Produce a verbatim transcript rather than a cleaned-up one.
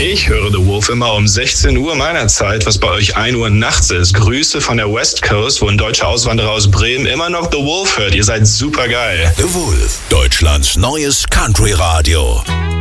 Ich höre The Wolf immer um sechzehn Uhr meiner Zeit, was bei euch ein Uhr nachts ist. Grüße von der West Coast, wo ein deutscher Auswanderer aus Bremen immer noch The Wolf hört. Ihr seid super geil. The Wolf, Deutschlands neues Country-Radio.